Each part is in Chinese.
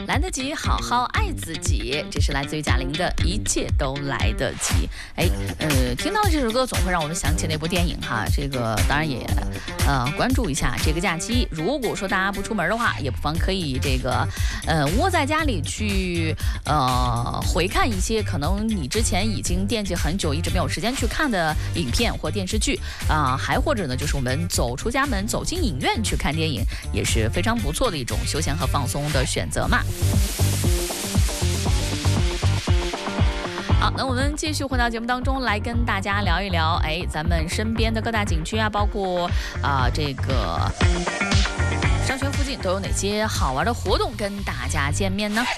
来得及好好爱自己，这是来自于贾玲的一切都来得及。听到这首歌总会让我们想起那部电影哈，这个当然也关注一下这个假期。如果说大家不出门的话，也不妨可以这个窝在家里去回看一些可能你之前已经惦记很久一直没有时间去看的影片或电视剧还或者呢就是我们走出家门走进影院去看电影，也是非常不错的一种休闲和放松的选择嘛。好，那我们继续回到节目当中来跟大家聊一聊，咱们身边的各大景区啊，包括这个商圈附近都有哪些好玩的活动跟大家见面呢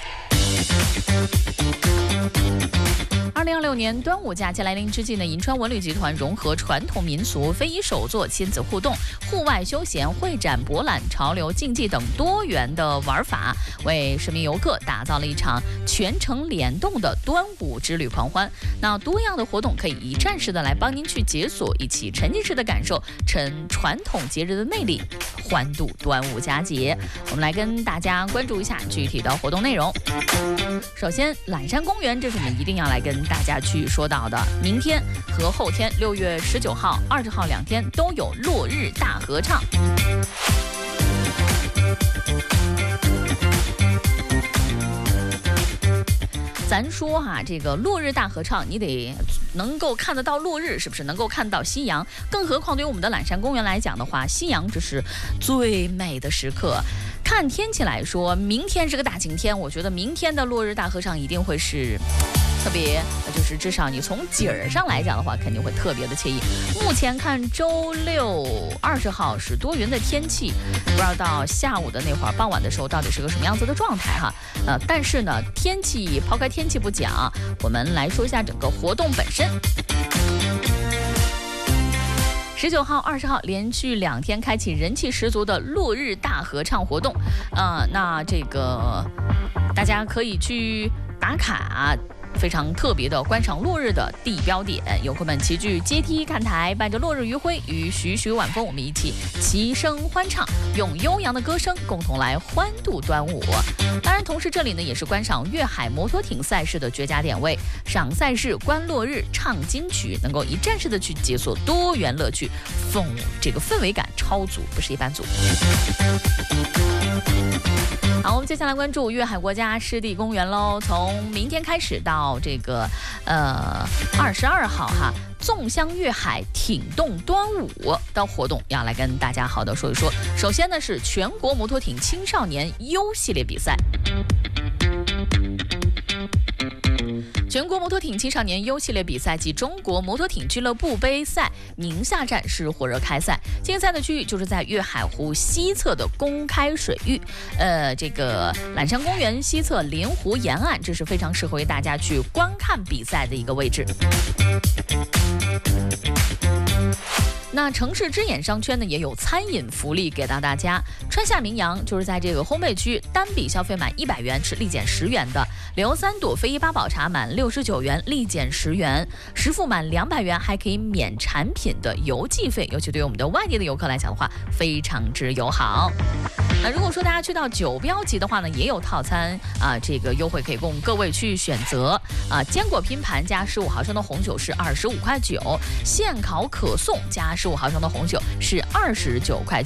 ？2026年端午假期来临之际呢，银川文旅集团融合传统民俗、非遗手作、亲子互动、户外休闲、会展、博览、潮流竞技等多元的玩法，为市民游客打造了一场全程联动的端午之旅狂欢。那多样的活动可以一站式的来帮您去解锁，一起沉浸式的感受传统节日的魅力，欢度端午佳节。我们来跟大家关注一下具体的活动内容。首先，揽山公园，这是我们一定要来跟大家去说到的。明天和后天6月19号、20号2天都有落日大合唱。咱说哈，这个落日大合唱，你得能够看得到落日，是不是能够看到夕阳？更何况对于我们的揽山公园来讲的话，夕阳这是最美的时刻。看天气来说，明天是个大晴天，我觉得明天的落日大合唱一定会是特别，就是至少你从景儿上来讲的话，肯定会特别的惬意。目前看周六20号是多云的天气，不知道到下午的那会儿傍晚的时候到底是个什么样子的状态哈。但是呢，天气抛开天气不讲，我们来说一下整个活动本身。19号、20号连续2天开启人气十足的落日大合唱活动，那这个大家可以去打卡。非常特别的观赏落日的地标点，游客们齐聚阶梯看台，伴着落日余晖与徐徐晚风，我们一起齐声欢唱，用悠扬的歌声共同来欢度端午。当然，同时这里呢也是观赏粤海摩托艇赛事的绝佳点位，赏赛事、观落日、唱金曲，能够一站式的去解锁多元乐趣，这个氛围感超足，不是一般足。好，我们接下来关注粤海国家湿地公园喽。从明天开始到这个22号哈，纵香粤海艇动端午的活动要来跟大家好的说一说。首先呢是全国摩托艇青少年优系列比赛。全国摩托艇青少年优系列比赛及中国摩托艇俱乐部杯赛宁夏站是火热开赛，竞赛的区域就是在粤海湖西侧的公开水域，这个揽山公园西侧临湖沿岸，这是非常适合于大家去观看比赛的一个位置。那城市之眼商圈呢也有餐饮福利给到大家。川夏名扬就是在这个烘焙区，单笔消费满100元是立减10元的；刘三朵非遗八宝茶满69元立减10元；食付满200元还可以免产品的邮寄费，尤其对于我们的外地的游客来讲的话，非常之友好。那如果说大家去到酒标级的话呢，也有套餐这个优惠可以供各位去选择坚果拼盘加15毫升的红酒是25.9块，现烤可颂加15毫升的红酒是29.9块。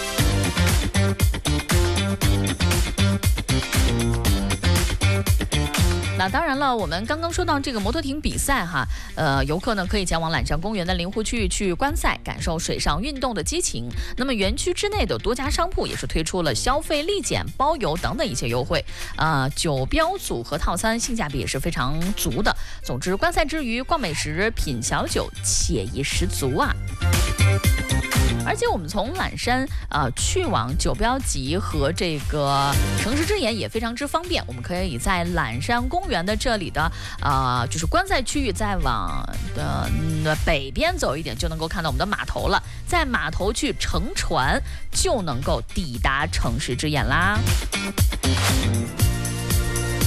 那当然了，我们刚刚说到这个摩托艇比赛哈，游客呢可以前往揽山公园的临湖区域去观赛，感受水上运动的激情。那么园区之内的多家商铺也是推出了消费立减、包邮等等一些优惠，酒标组合套餐性价比也是非常足的。总之，观赛之余逛美食、品小酒，惬意十足啊！而且我们从揽山去往酒标集和这个城市之眼也非常之方便，我们可以在揽山公园的这里的就是观赛区域再往北边走一点，就能够看到我们的码头了，在码头去乘船就能够抵达城市之眼啦。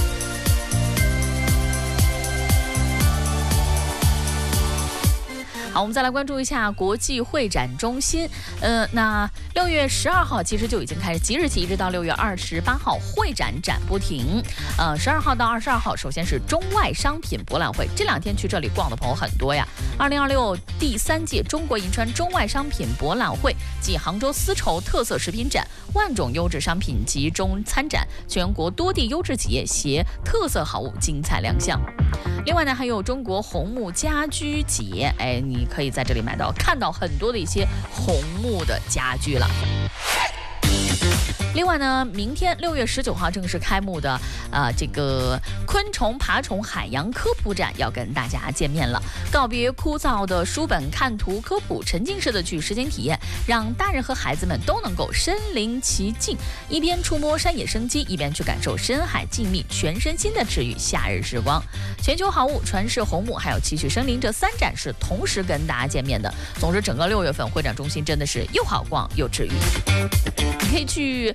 好， 好，我们再来关注一下国际会展中心。那6月12号其实就已经开始，即日起一直到6月28号，会展展不停。12号到22号，首先是中外商品博览会，这2天去这里逛的朋友很多呀。2026第3届中国银川中外商品博览会暨杭州丝绸特色食品展，万种优质商品集中参展，全国多地优质企业携特色好物精彩亮相。另外呢，还有中国红木家居节，你可以在这里看到很多的一些红木的家具了。另外呢，明天6月19号正式开幕的这个昆虫爬虫海洋科普展要跟大家见面了。告别枯燥的书本看图科普，沉浸式的去实景体验，让大人和孩子们都能够身临其境，一边触摸山野生机，一边去感受深海静谧，全身心的治愈夏日时光。全球好物、传世红木还有奇趣生灵这3展是同时跟大家见面的。总之，整个6月份会展中心真的是又好逛又治愈。你可以去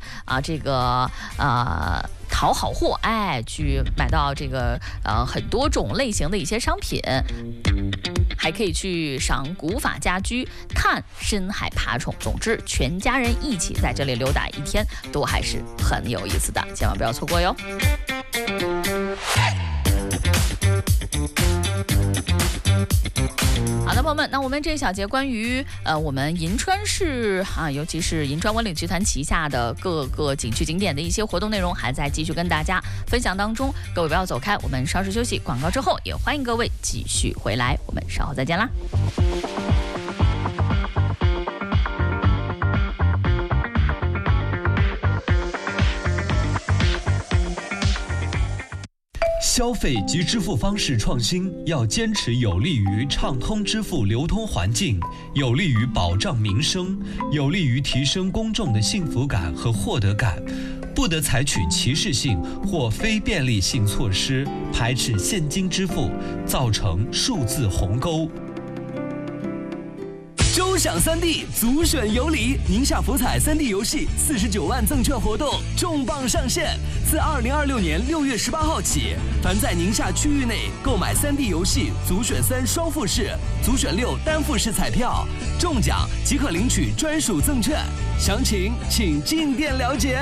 淘好货，去买到这个很多种类型的一些商品，还可以去赏古法家居，看深海爬虫。总之，全家人一起在这里溜达1天，都还是很有意思的，千万不要错过哟。好的，朋友们，那我们这一小节关于我们银川市尤其是银川文旅集团旗下的各个景区景点的一些活动内容，还在继续跟大家分享当中。各位不要走开，我们稍事休息，广告之后也欢迎各位继续回来，我们稍后再见啦。 消费及支付方式创新要坚持有利于畅通支付流通环境，有利于保障民生，有利于提升公众的幸福感和获得感，不得采取歧视性或非便利性措施，排斥现金支付，造成数字鸿沟。 周享3D 足选有礼，宁夏福彩3D 游戏49万赠券活动重磅上线，自2026年6月18号起，凡在宁夏区域内购买3D 游戏足选3双复式、足选6单复式彩票，中奖即可领取专属赠券，详情请进店了解。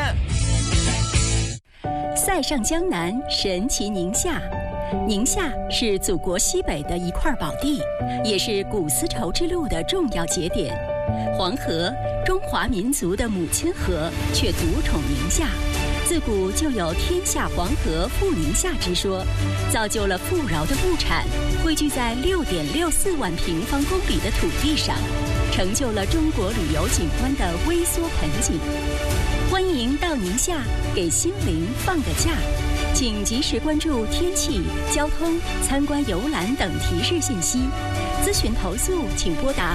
塞上江南，神奇宁夏。宁夏是祖国西北的一块宝地，也是古丝绸之路的重要节点。黄河，中华民族的母亲河，却独宠宁夏。自古就有天下黄河富宁夏之说，造就了富饶的物产汇聚在6.64万平方公里的土地上，成就了中国旅游景观的微缩盆景。欢迎到宁夏给心灵放个假，请及时关注天气、交通、参观游览等提示信息。咨询投诉请拨打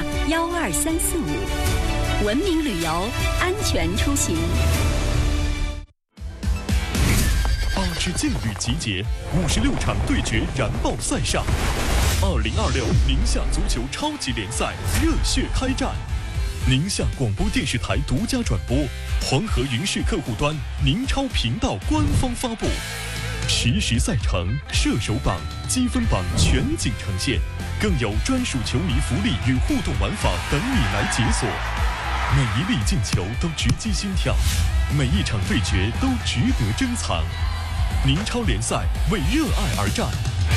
12345。文明旅游，安全出行。 8支劲旅集结，56场对决燃爆赛上，2026宁夏足球超级联赛热血开战。宁夏广播电视台独家转播，黄河云视客户端宁超频道官方发布，实时赛程、射手榜、积分榜全景呈现，更有专属球迷福利与互动玩法等你来解锁。每一粒进球都直击心跳，每一场对决都值得珍藏。宁超联赛为热爱而战，